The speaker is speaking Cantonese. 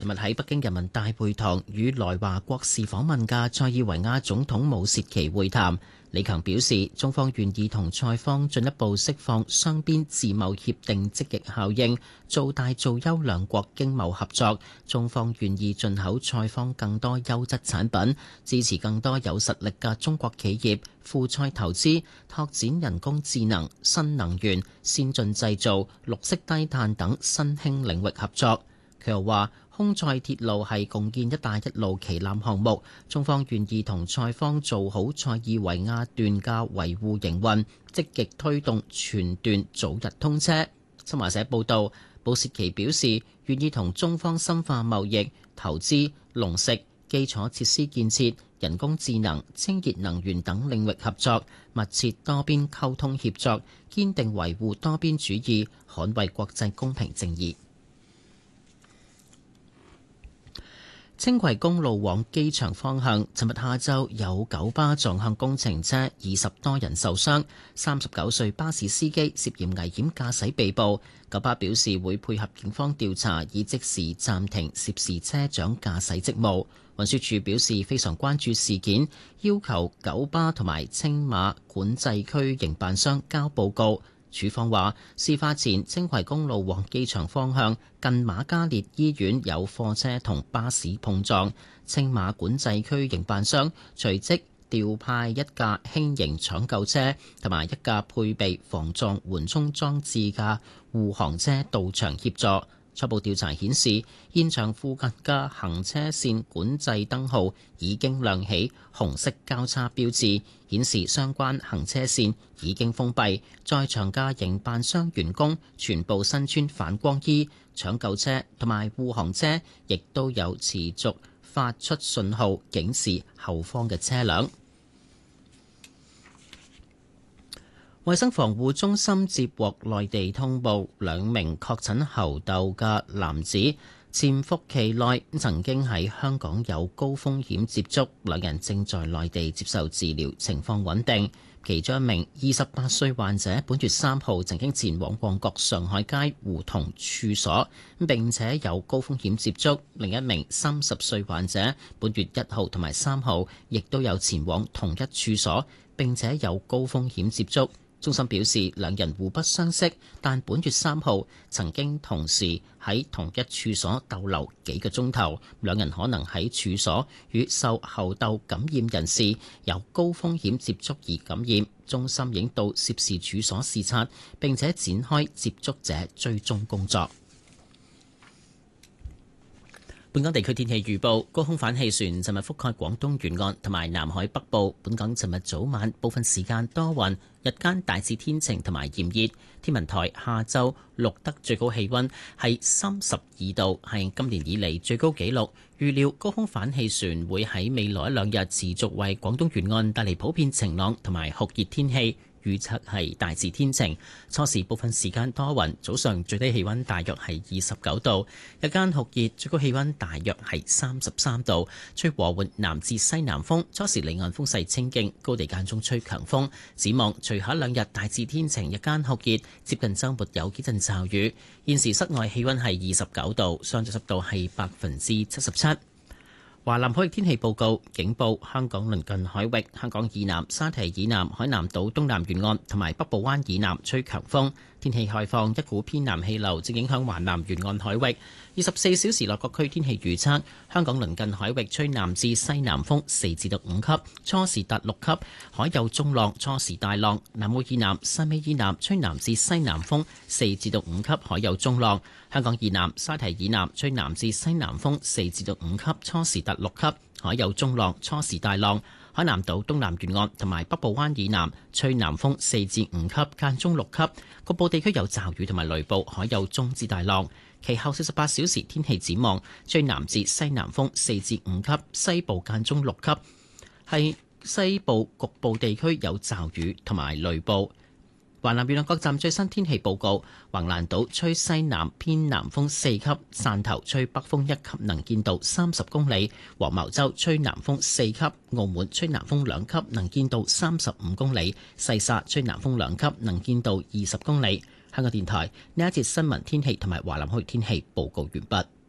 尋日喺北京人民大會堂與來華國事訪問嘅塞爾維亞總統武契奇會談。李強表示，中方願意同塞方進一步釋放雙邊自貿協定積極效應，做大做優兩國經貿合作。中方願意進口塞方更多優質產品，支持更多有實力嘅中國企業赴塞投資，拓展人工智能、新能源、先進製造、綠色低碳等新興領域合作。佢又話，空塞鐵路係共建「一帶一路」旗艦項目，中方願意同塞方做好塞爾維亞段嘅維護營運，積極推動全段早日通車。新華社報導，武契奇表示願意同中方深化貿易、投資、農食、基礎設施建設、人工智能、清潔能源等領域合作，密切多邊溝通協作，堅定維護多邊主義，捍衛國際公平正義。青葵公路往機場方向，尋日下晝有九巴撞向工程車，20多人受傷。39歲巴士司機涉嫌危險駕駛被捕。九巴表示會配合警方調查，以即時暫停涉事車長駕駛職務。運輸署表示非常關注事件，要求九巴同埋青馬管制區營辦商交報告。署方話，事發前青葵公路往機場方向近瑪嘉烈醫院有貨車同巴士碰撞，青馬管制區營辦商隨即調派一架輕型搶救車同埋一架配備防撞緩衝裝置嘅護航車到場協助。初步調查顯示，現場附近嘅行車線管制燈號已經亮起紅色交叉標誌，顯示相關行車線已經封閉。在場嘅營辦商員工全部身穿反光衣，搶救車同埋護航車亦都有持續發出信號警示後方嘅車輛。衛生防護中心接獲內地通報，2名確診猴痘嘅男子潛伏期內曾經喺香港有高風險接觸，2人正在內地接受治療，情況穩定。其中一名28歲患者本月3號曾經前往旺角上海街胡同處所，並且有高風險接觸。另一名30歲患者本月1號同埋3號亦都有前往同一處所，並且有高風險接觸。中心表示，2人互不相識，但本月3號曾經同時喺同一處所逗留幾個鐘頭。2人可能喺處所與受猴痘感染人士有高風險接觸而感染。中心已經到涉事處所視察，並且展開接觸者追蹤工作。本港地區天氣預報，高空反氣旋尋日覆蓋廣東沿岸同埋南海北部。本港尋日早晚部分時間多雲，日間大致天晴同埋炎熱。天文台下晝錄得最高氣溫係32度，係今年以嚟最高紀錄。預料高空反氣旋會喺未來1、2日持續為廣東沿岸帶嚟普遍晴朗同埋酷熱天氣。預測係大致天晴，初時部分時間多雲，早上最低氣溫大約係29度，日間酷熱，最高氣溫大約係33度，吹和緩南至西南風，初時離岸風勢清勁，高地間中吹強風。展望隨後2日大致天晴，日間酷熱，接近週末有幾陣驟雨。現時室外氣溫係29度，相對濕度係77%。華南海域天氣報告，警報香港鄰近海域、香港以南、沙堤以南、海南島東南沿岸同埋北部灣以南吹強風。天氣開放，一股偏南氣流正影響華南沿岸海域。24小時內各區天氣預測：香港鄰近海域吹南至西南風4至5級，初時達6級，海有中浪，初時大浪。南澳以南、汕尾以南吹南至西南風4至5級，海有中浪。香港以南、沙堤以南吹南至西南風4至5級，初時達6級，海有中浪，初時大浪。海南島東南沿岸同埋北部灣以南吹南風4至5級，間中6級，局部地區有驟雨同埋雷暴，海有中至大浪。其後48小時天氣展望，吹南至西南風4至5級，西部間中6級，係西部局部地區有驟雨同埋雷暴。華南沿岸各站最新天氣報告：橫瀾島吹西南偏南風4級，汕頭吹北風1級，能見度30公里；黃茅洲吹南風4級，澳門吹南風2級，能見度35公里；西沙吹南風2級，能見度20公里。香港電台呢一節新聞天氣同埋華南海域天氣報告完畢。